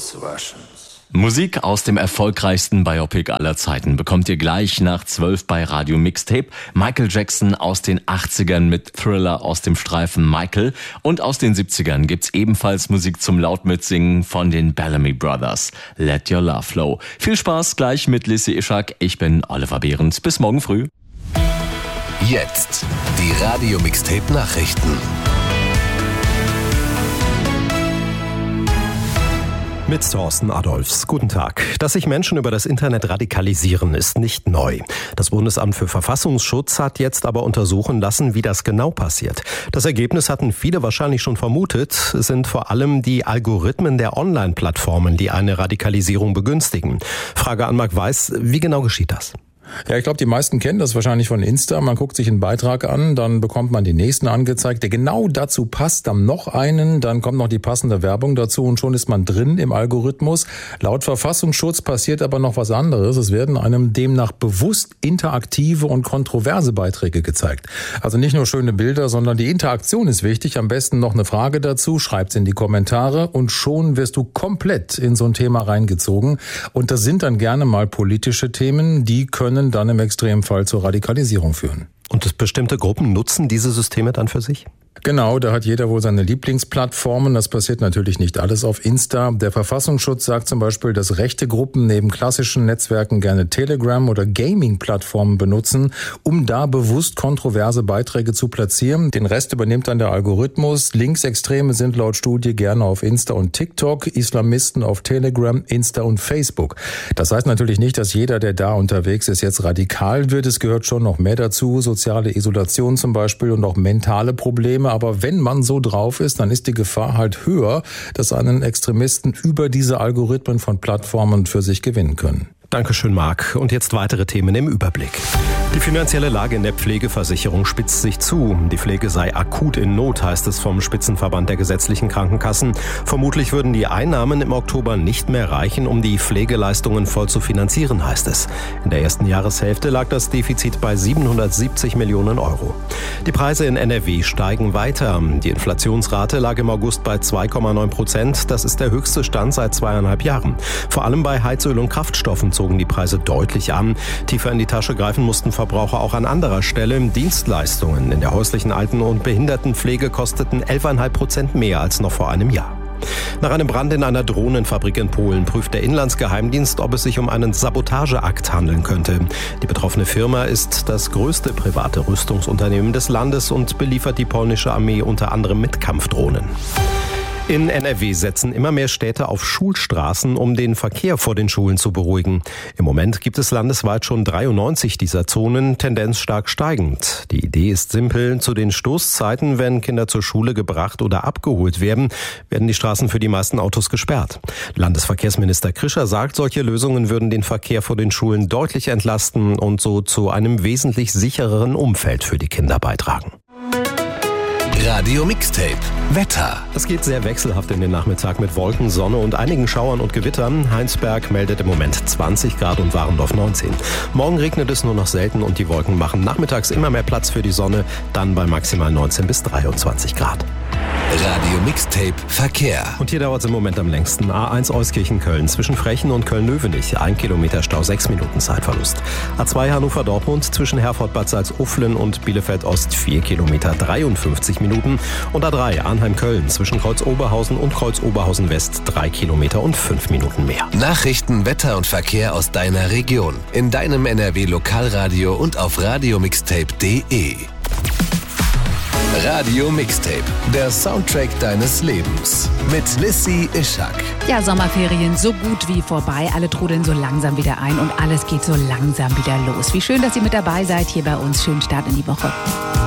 those Russians. Musik aus dem erfolgreichsten Biopic aller Zeiten bekommt ihr gleich nach 12 bei Radio Mixtape. Michael Jackson aus den 80ern mit Thriller aus dem Streifen Michael. Und aus den 70ern gibt's ebenfalls Musik zum Lautmitsingen von den Bellamy Brothers. Let Your Love Flow. Viel Spaß gleich mit Lissi Ischak. Ich bin Oliver Behrens. Bis morgen früh. Jetzt die Radio Mixtape Nachrichten. Mit Thorsten Adolfs. Guten Tag. Dass sich Menschen über das Internet radikalisieren, ist nicht neu. Das Bundesamt für Verfassungsschutz hat jetzt aber untersuchen lassen, wie das genau passiert. Das Ergebnis hatten viele wahrscheinlich schon vermutet. Es sind vor allem die Algorithmen der Online-Plattformen, die eine Radikalisierung begünstigen. Frage an Marc Weiß, wie genau geschieht das? Ja, ich glaube, die meisten kennen das wahrscheinlich von Insta. Man guckt sich einen Beitrag an, dann bekommt man den nächsten angezeigt, der genau dazu passt, dann noch einen, dann kommt noch die passende Werbung dazu und schon ist man drin im Algorithmus. Laut Verfassungsschutz passiert aber noch was anderes. Es werden einem demnach bewusst interaktive und kontroverse Beiträge gezeigt. Also nicht nur schöne Bilder, sondern die Interaktion ist wichtig. Am besten noch eine Frage dazu, schreibt's in die Kommentare und schon wirst du komplett in so ein Thema reingezogen. Und das sind dann gerne mal politische Themen, die können dann im Extremfall zur Radikalisierung führen. Und bestimmte Gruppen nutzen diese Systeme dann für sich? Genau, da hat jeder wohl seine Lieblingsplattformen. Das passiert natürlich nicht alles auf Insta. Der Verfassungsschutz sagt zum Beispiel, dass rechte Gruppen neben klassischen Netzwerken gerne Telegram- oder Gaming-Plattformen benutzen, um da bewusst kontroverse Beiträge zu platzieren. Den Rest übernimmt dann der Algorithmus. Linksextreme sind laut Studie gerne auf Insta und TikTok, Islamisten auf Telegram, Insta und Facebook. Das heißt natürlich nicht, dass jeder, der da unterwegs ist, jetzt radikal wird. Es gehört schon noch mehr dazu, soziale Isolation zum Beispiel und auch mentale Probleme. Aber wenn man so drauf ist, dann ist die Gefahr halt höher, dass einen Extremisten über diese Algorithmen von Plattformen für sich gewinnen können. Dankeschön, Marc. Und jetzt weitere Themen im Überblick. Die finanzielle Lage in der Pflegeversicherung spitzt sich zu. Die Pflege sei akut in Not, heißt es vom Spitzenverband der gesetzlichen Krankenkassen. Vermutlich würden die Einnahmen im Oktober nicht mehr reichen, um die Pflegeleistungen voll zu finanzieren, heißt es. In der ersten Jahreshälfte lag das Defizit bei 770 Millionen Euro. Die Preise in NRW steigen weiter. Die Inflationsrate lag im August bei 2,9%. Das ist der höchste Stand seit 2,5 Jahren. Vor allem bei Heizöl und Kraftstoffen zogen die Preise deutlich an. Tiefer in die Tasche greifen mussten Verbraucher auch an anderer Stelle. Dienstleistungen in der häuslichen Alten- und Behindertenpflege kosteten 11,5% mehr als noch vor einem Jahr. Nach einem Brand in einer Drohnenfabrik in Polen prüft der Inlandsgeheimdienst, ob es sich um einen Sabotageakt handeln könnte. Die betroffene Firma ist das größte private Rüstungsunternehmen des Landes und beliefert die polnische Armee unter anderem mit Kampfdrohnen. In NRW setzen immer mehr Städte auf Schulstraßen, um den Verkehr vor den Schulen zu beruhigen. Im Moment gibt es landesweit schon 93 dieser Zonen, Tendenz stark steigend. Die Idee ist simpel. Zu den Stoßzeiten, wenn Kinder zur Schule gebracht oder abgeholt werden die Straßen für die meisten Autos gesperrt. Landesverkehrsminister Krischer sagt, solche Lösungen würden den Verkehr vor den Schulen deutlich entlasten und so zu einem wesentlich sichereren Umfeld für die Kinder beitragen. Radio Mixtape Wetter. Es geht sehr wechselhaft in den Nachmittag mit Wolken, Sonne und einigen Schauern und Gewittern. Heinsberg meldet im Moment 20 Grad und Warendorf 19. Morgen regnet es nur noch selten und die Wolken machen nachmittags immer mehr Platz für die Sonne, dann bei maximal 19 bis 23 Grad. Radio Mixtape Verkehr. Und hier dauert es im Moment am längsten. A1 Euskirchen-Köln zwischen Frechen und Köln-Növenich. 1 Kilometer Stau, 6 Minuten Zeitverlust. A2 Hannover-Dortmund zwischen Herford-Bad Salzuflen und Bielefeld-Ost 4 Kilometer, 53 Minuten. Und A3 Arnheim-Köln zwischen Kreuz-Oberhausen und Kreuz-Oberhausen-West 3 Kilometer und 5 Minuten mehr. Nachrichten, Wetter und Verkehr aus deiner Region. In deinem NRW-Lokalradio und auf radiomixtape.de. Radio Mixtape, der Soundtrack deines Lebens. Mit Lissi Ischak. Ja, Sommerferien so gut wie vorbei. Alle trudeln so langsam wieder ein und alles geht so langsam wieder los. Wie schön, dass ihr mit dabei seid hier bei uns. Schönen Start in die Woche.